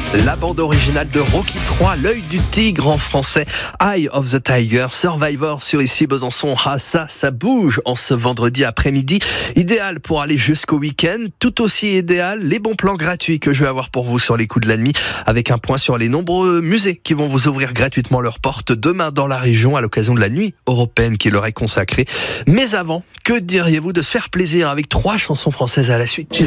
La bande originale de Rocky 3, l'œil du tigre en français, Eye of the Tiger, Survivor sur ici Besançon. Ah ça bouge en ce vendredi après-midi. Idéal pour aller jusqu'au week-end. Tout aussi idéal, les bons plans gratuits que je vais avoir pour vous sur les coups de la nuit, avec un point sur les nombreux musées qui vont vous ouvrir gratuitement leurs portes demain dans la région à l'occasion de la nuit européenne qui leur est consacrée. Mais avant, que diriez-vous de se faire plaisir avec 3 chansons françaises à la suite ?